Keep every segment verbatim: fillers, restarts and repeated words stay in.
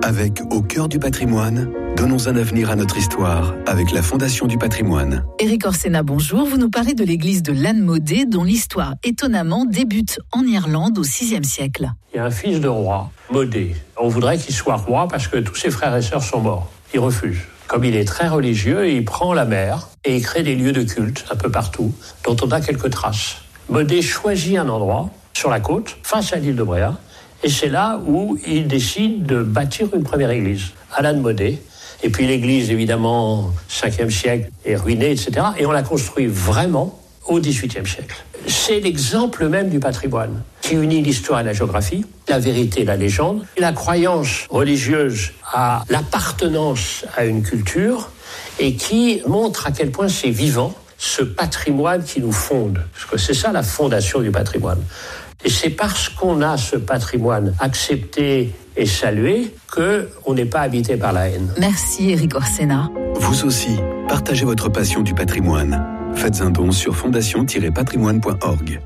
Avec Au cœur du patrimoine, donnons un avenir à notre histoire avec la Fondation du patrimoine. Éric Orsena, bonjour. Vous nous parlez de l'église de Lannemodé, dont l'histoire, étonnamment, débute en Irlande au sixième siècle. Il y a un fils de roi, Modé. On voudrait qu'il soit roi parce que tous ses frères et sœurs sont morts. Il refuse. Comme il est très religieux, il prend la mer et il crée des lieux de culte un peu partout, dont on a quelques traces. Modé choisit un endroit sur la côte, face à l'île de Bréa, et c'est là où il décide de bâtir une première église, à Lannemodé. Et puis l'église, évidemment, cinquième siècle, est ruinée, et cetera. Et on l'a construit vraiment au dix-huitième siècle. C'est l'exemple même du patrimoine, qui unit l'histoire et la géographie, la vérité et la légende, la croyance religieuse à l'appartenance à une culture, et qui montre à quel point c'est vivant, ce patrimoine qui nous fonde. Parce que c'est ça la fondation du patrimoine. Et c'est parce qu'on a ce patrimoine accepté et salué qu'on n'est pas habité par la haine. Merci Éric Orsena. Vous aussi, partagez votre passion du patrimoine. Faites un don sur fondation tiret patrimoine point org.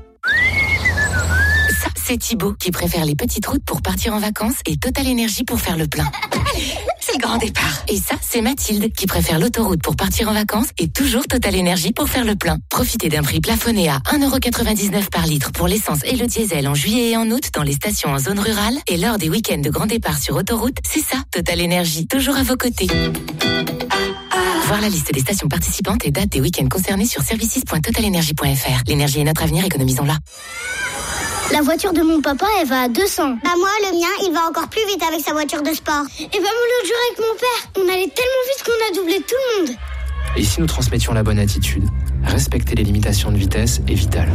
Ça, c'est Thibaut qui préfère les petites routes pour partir en vacances et Total Énergie pour faire le plein. C'est le grand départ. Et ça, c'est Mathilde qui préfère l'autoroute pour partir en vacances et toujours Total Énergie pour faire le plein. Profitez d'un prix plafonné à un euro quatre-vingt-dix-neuf par litre pour l'essence et le diesel en juillet et en août dans les stations en zone rurale. Et lors des week-ends de grand départ sur autoroute, c'est ça, Total Énergie, toujours à vos côtés. Voir la liste des stations participantes et dates des week-ends concernés sur services point total énergie point f r. L'énergie est notre avenir, économisons-la. La voiture de mon papa, elle va à deux cents. Bah moi, le mien, il va encore plus vite avec sa voiture de sport. Et bah moi, l'autre jour avec mon père, on allait tellement vite qu'on a doublé tout le monde. Et si nous transmettions la bonne attitude, respecter les limitations de vitesse est vital.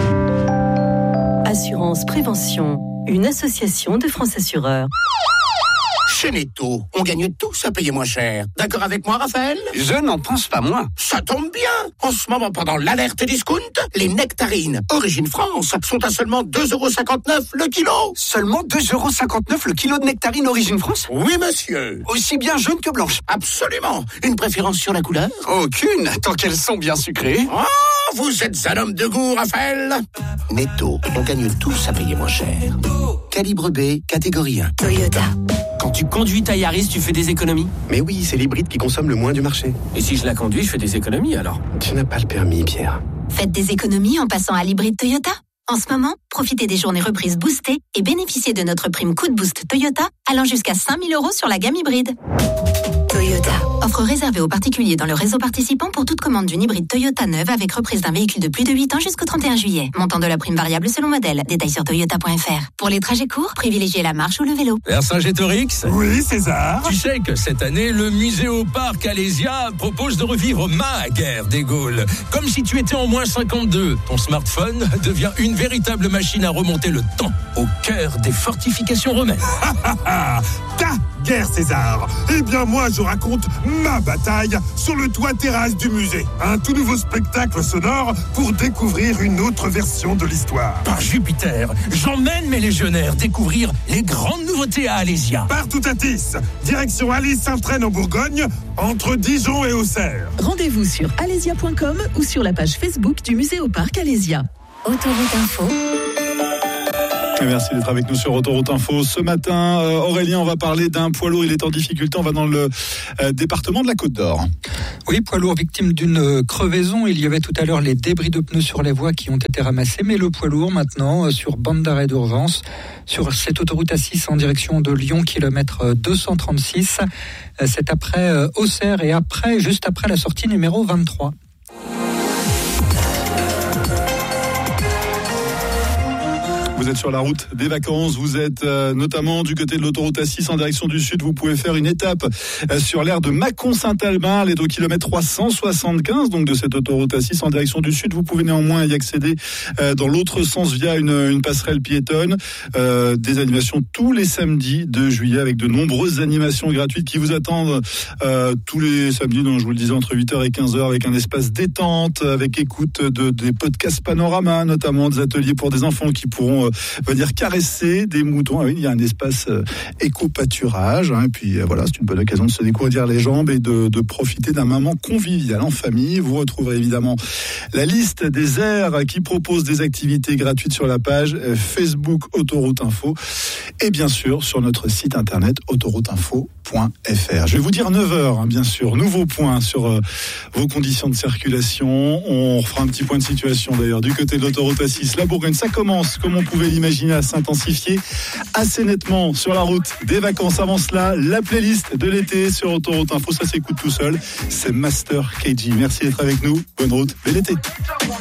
Assurance Prévention, une association de France Assureurs. Chez Netto, on gagne tous à payer moins cher. D'accord avec moi, Raphaël ? Je n'en pense pas moins. Ça tombe bien. En ce moment, pendant l'alerte discount, les nectarines Origine France sont à seulement deux euros cinquante-neuf le kilo. Seulement deux euros cinquante-neuf le kilo de nectarines Origine France ? Oui, monsieur. Aussi bien jaune que blanche ? Absolument. Une préférence sur la couleur ? Aucune, tant qu'elles sont bien sucrées. Oh, vous êtes un homme de goût, Raphaël. Netto, on gagne tous à payer moins cher. Calibre B, catégorie un. Toyota. Quand tu conduis ta Yaris, tu fais des économies ? Mais oui, c'est l'hybride qui consomme le moins du marché. Et si je la conduis, je fais des économies alors ? Tu n'as pas le permis, Pierre. Faites des économies en passant à l'hybride Toyota. En ce moment, profitez des journées reprises boostées et bénéficiez de notre prime coup de boost Toyota allant jusqu'à cinq mille euros sur la gamme hybride. Toyota. Offre réservée aux particuliers dans le réseau participant pour toute commande d'une hybride Toyota neuve avec reprise d'un véhicule de plus de huit ans jusqu'au trente et un juillet. Montant de la prime variable selon modèle. Détails sur toyota point f r. Pour les trajets courts, privilégiez la marche ou le vélo. Vercingétorix ? Oui, César. Tu sais que cette année, le Muséoparc Alésia propose de revivre ma guerre des Gaules. Comme si tu étais en moins cinquante-deux. Ton smartphone devient une véritable machine à remonter le temps. Au cœur des fortifications romaines. Ta guerre, César. Eh bien, moi, je raconte ma bataille sur le toit terrasse du musée. Un tout nouveau spectacle sonore pour découvrir une autre version de l'histoire. Par Jupiter, j'emmène mes légionnaires découvrir les grandes nouveautés à Alésia. Partout à Tis, direction Alès-Saint-Traine en Bourgogne, entre Dijon et Auxerre. Rendez-vous sur alésia point com ou sur la page Facebook du Muséoparc Alésia. Autoroute Info. Merci d'être avec nous sur Autoroute Info. Ce matin, euh, Aurélien, on va parler d'un poids lourd. Il est en difficulté. On va dans le euh, département de la Côte d'Or. Oui, poids lourd victime d'une crevaison. Il y avait tout à l'heure les débris de pneus sur les voies qui ont été ramassés. Mais le poids lourd, maintenant, euh, sur bande d'arrêt d'urgence, sur cette autoroute A six en direction de Lyon, kilomètre deux cent trente-six. Euh, c'est après euh, Auxerre et après, juste après la sortie numéro vingt-trois. Vous êtes sur la route des vacances, vous êtes euh, notamment du côté de l'autoroute A six en direction du sud. Vous pouvez faire une étape euh, sur l'aire de Mâcon-Saint-Albin, elle est au kilomètre trois cent soixante-quinze donc de cette autoroute A six en direction du sud. Vous pouvez néanmoins y accéder euh, dans l'autre sens via une, une passerelle piétonne. Euh, des animations tous les samedis de juillet avec de nombreuses animations gratuites qui vous attendent euh, tous les samedis, donc je vous le disais, entre huit heures et quinze heures, avec un espace détente, avec écoute de, des podcasts Panorama, notamment des ateliers pour des enfants qui pourront euh, venir caresser des moutons. Ah oui, il y a un espace euh, éco-pâturage. Hein, et puis euh, voilà, c'est une bonne occasion de se décourdir les jambes et de, de profiter d'un moment convivial en famille. Vous retrouverez évidemment la liste des aires qui proposent des activités gratuites sur la page euh, Facebook Autoroute Info et bien sûr sur notre site internet autoroute info point f r. Je vais vous dire neuf heures, hein, bien sûr. Nouveau point sur euh, vos conditions de circulation. On refera un petit point de situation d'ailleurs du côté de l'autoroute A six. La Bourgogne, ça commence, comme on pouvait l'imaginer, à s'intensifier assez nettement sur la route des vacances. Avant cela, la playlist de l'été sur Autoroute Info, ça s'écoute tout seul. C'est Master K G. Merci d'être avec nous. Bonne route, bel été.